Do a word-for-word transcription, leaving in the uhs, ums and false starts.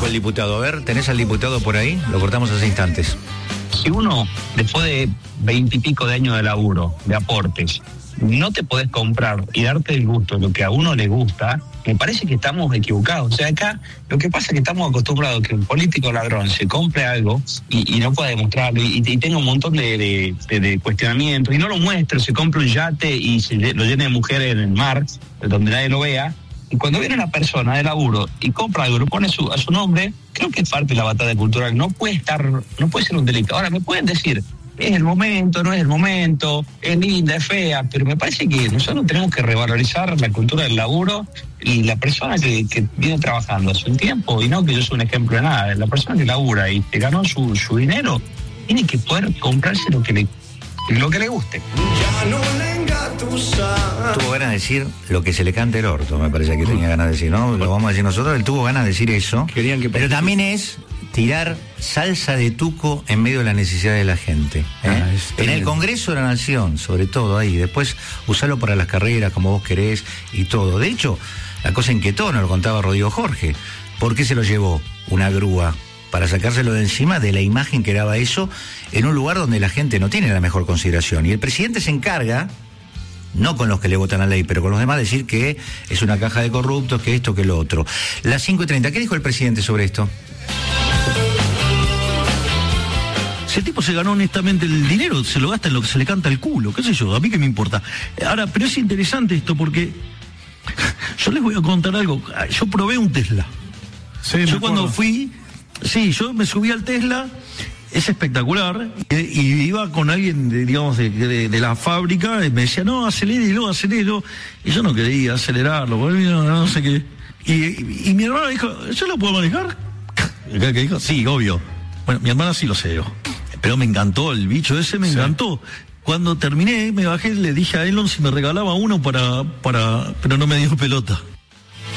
el diputado. A ver, ¿tenés al diputado por ahí? Lo cortamos hace instantes. Si uno, después de veintipico de años de laburo, de aportes, no te podés comprar y darte el gusto de lo que a uno le gusta, me parece que estamos equivocados. O sea, acá lo que pasa es que estamos acostumbrados a que un político ladrón se compre algo y, y no pueda demostrarlo y, y tenga un montón de, de, de, de cuestionamientos y no lo muestre, se compra un yate y se lo llena de mujeres en el mar, donde nadie lo vea. Y cuando viene una persona de laburo y compra algo, lo pone su, a su nombre, creo que es parte de la batalla cultural. No puede estar, no puede ser un delito. Ahora, me pueden decir, es el momento, no es el momento, es linda, es fea, pero me parece que nosotros tenemos que revalorizar la cultura del laburo y la persona que, que viene trabajando hace un tiempo, y no que yo soy un ejemplo de nada, la persona que labura y que ganó su, su dinero, tiene que poder comprarse lo que le, lo que le guste. Ya no le engatusas. Tuvo ganas de decir lo que se le cante el orto, me parece que tenía ganas de decir, ¿no? Lo vamos a decir nosotros, él tuvo ganas de decir eso. Querían que... Pero también es tirar salsa de tuco en medio de la necesidad de la gente, ¿eh? Ah, en el Congreso de la Nación, sobre todo ahí, después usarlo para las carreras como vos querés y todo. De hecho, la cosa inquietó, nos lo contaba Rodrigo Jorge. ¿Por qué se lo llevó una grúa? Para sacárselo de encima de la imagen que daba eso en un lugar donde la gente no tiene la mejor consideración. Y el presidente se encarga, no con los que le votan la ley, pero con los demás, decir que es una caja de corruptos, que esto, que lo otro. Las cinco y treinta, ¿qué dijo el presidente sobre esto? Si el tipo se ganó honestamente el dinero, se lo gasta en lo que se le canta el culo, qué sé yo, a mí qué me importa. Ahora, pero es interesante esto porque yo les voy a contar algo. Yo probé un Tesla. Sí, yo cuando fui, sí, yo me subí al Tesla, es espectacular, y, y iba con alguien, de, digamos, de, de, de la fábrica, y me decía, no, acelérelo, acelérelo, y yo no quería acelerarlo, no, no sé qué. Y, y, y mi hermana dijo, ¿yo lo puedo manejar? ¿Qué dijo? Sí, obvio. Bueno, mi hermana sí lo sé yo. Pero me encantó, el bicho ese me sí. encantó. Cuando terminé, me bajé, le dije a Elon si me regalaba uno para, para, pero no me dio pelota.